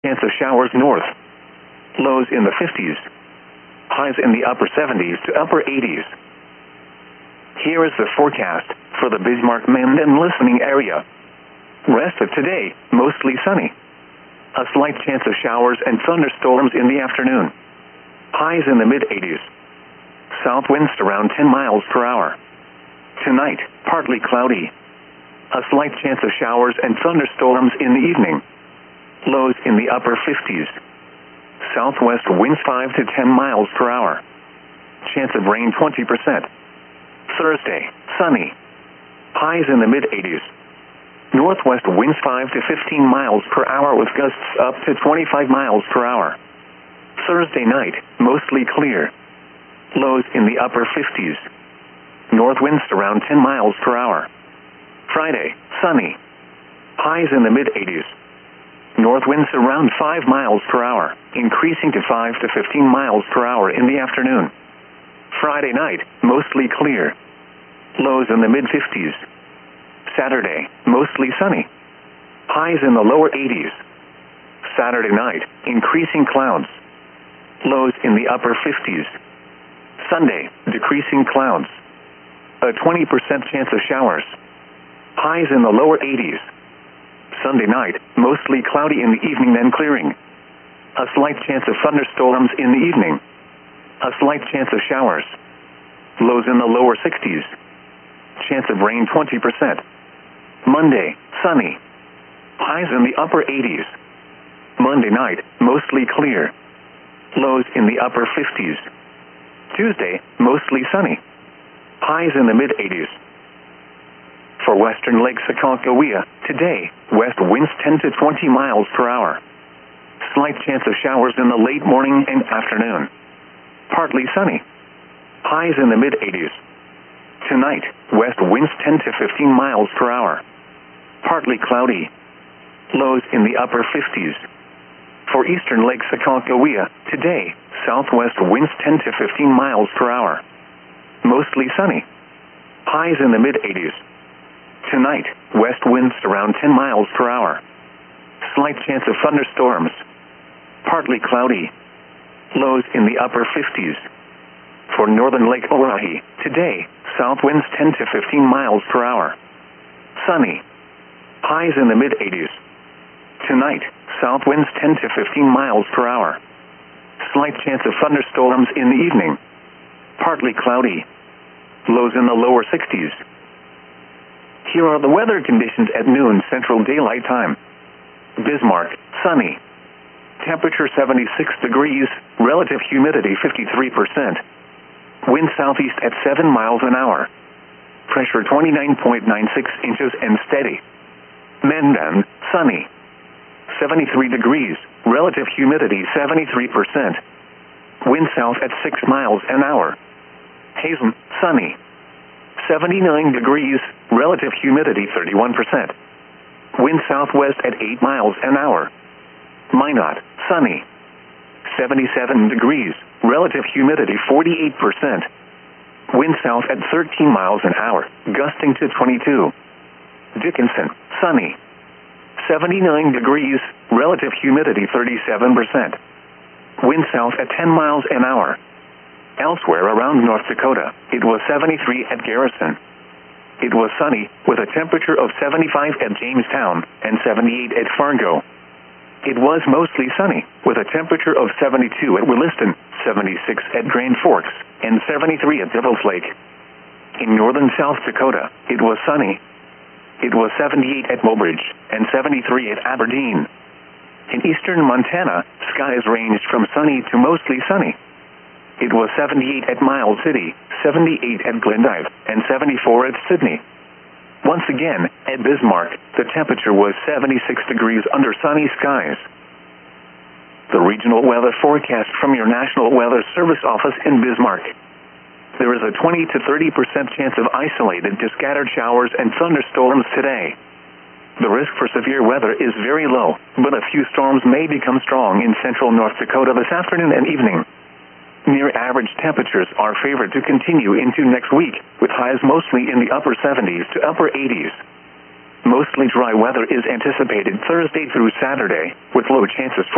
chance of showers north. Lows in the 50s. Highs in the upper 70s to upper 80s. Here is the forecast for the Bismarck-Minden listening area. Rest of today, mostly sunny. A slight chance of showers and thunderstorms in the afternoon. Highs in the mid-80s. South winds around 10 miles per hour. Tonight, partly cloudy. A slight chance of showers and thunderstorms in the evening. Lows in the upper 50s. Southwest winds 5 to 10 miles per hour. Chance of rain 20%. Thursday, sunny. Highs in the mid-80s. Northwest winds 5 to 15 miles per hour with gusts up to 25 miles per hour. Thursday night, mostly clear. Lows in the upper 50s. North winds around 10 miles per hour. Friday, sunny. Highs in the mid-80s. North winds around 5 miles per hour, increasing to 5 to 15 miles per hour in the afternoon. Friday night, mostly clear. Lows in the mid-50s. Saturday, mostly sunny. Highs in the lower 80s. Saturday night, increasing clouds. Lows in the upper 50s. Sunday, decreasing clouds. A 20% chance of showers. Highs in the lower 80s. Sunday night, mostly cloudy in the evening, then clearing. A slight chance of thunderstorms in the evening. A slight chance of showers. Lows in the lower 60s. Chance of rain 20%. Monday, sunny. Highs in the upper 80s. Monday night, mostly clear. Lows in the upper 50s. Tuesday, mostly sunny. Highs in the mid-80s. For western Lake Sakakawea, today, west winds 10 to 20 miles per hour. Slight chance of showers in the late morning and afternoon. Partly sunny. Highs in the mid-80s. Tonight, west winds 10 to 15 miles per hour. Partly cloudy. Lows in the upper 50s. For eastern Lake Sakakawea, today, southwest winds 10 to 15 miles per hour. Mostly sunny. Highs in the mid-80s. Tonight, west winds around 10 miles per hour. Slight chance of thunderstorms. Partly cloudy. Lows in the upper 50s. For northern Lake Oahe, today, south winds 10 to 15 miles per hour. Sunny. Highs in the mid-80s. Tonight, south winds 10 to 15 miles per hour. Slight chance of thunderstorms in the evening. Partly cloudy. Lows in the lower 60s. Here are the weather conditions at noon Central Daylight Time. Bismarck, sunny. Temperature 76 degrees, relative humidity 53%. Wind southeast at 7 miles an hour. Pressure 29.96 inches and steady. Minden, sunny. 73 degrees, relative humidity 73%. Wind south at 6 miles an hour. Hazen, sunny. 79 degrees, relative humidity 31%. Wind southwest at 8 miles an hour. Minot, sunny. 77 degrees, relative humidity 48%. Wind south at 13 miles an hour, gusting to 22. Dickinson, sunny. 79 degrees, relative humidity 37%. Wind south at 10 miles an hour. Elsewhere around North Dakota, it was 73 at Garrison. It was sunny, with a temperature of 75 at Jamestown and 78 at Fargo. It was mostly sunny, with a temperature of 72 at Williston, 76 at Grand Forks, and 73 at Devil's Lake. In northern South Dakota, it was sunny. It was 78 at Mobridge, and 73 at Aberdeen. In eastern Montana, skies ranged from sunny to mostly sunny. It was 78 at Miles City, 78 at Glendive, and 74 at Sydney. Once again, at Bismarck, the temperature was 76 degrees under sunny skies. The regional weather forecast from your National Weather Service office in Bismarck. There is a 20 to 30% chance of isolated to scattered showers and thunderstorms today. The risk for severe weather is very low, but a few storms may become strong in central North Dakota this afternoon and evening. Near average temperatures are favored to continue into next week, with highs mostly in the upper 70s to upper 80s. Mostly dry weather is anticipated Thursday through Saturday, with low chances for